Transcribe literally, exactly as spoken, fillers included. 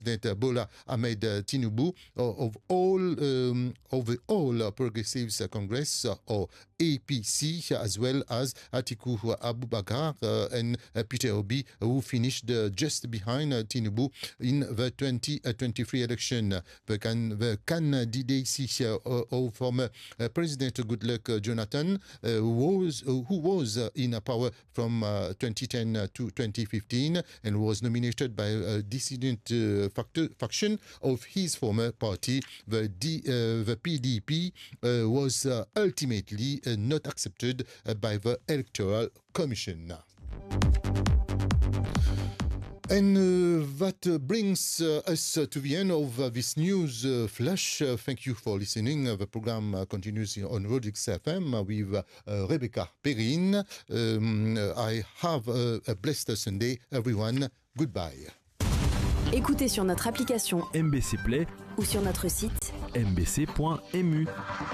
President Bola Ahmed Tinubu of all um, of the All Progressives Congress or A P C, as well as Atiku Abubakar uh, and uh, Peter Obi, who finished uh, just behind uh, Tinubu in the twenty twenty-three election. The, can, the candidacy uh, of former uh, President Goodluck uh, Jonathan, uh, who was, uh, who was uh, in power from uh, twenty ten to twenty fifteen and was nominated by a dissident uh, factor, faction of his former party, the, D, uh, the P D P, uh, was uh, ultimately uh, not accepted uh, by the Electoral Commission. And uh, that uh, brings uh, us uh, to the end of uh, this news uh, flash. Uh, thank you for listening. Uh, the program uh, continues on Rodix F M uh, with uh, uh, Rebecca Perrin. Um, uh, I have uh, a blessed Sunday, everyone. Goodbye. Écoutez sur notre application M B C Play ou sur notre site m b c point m u.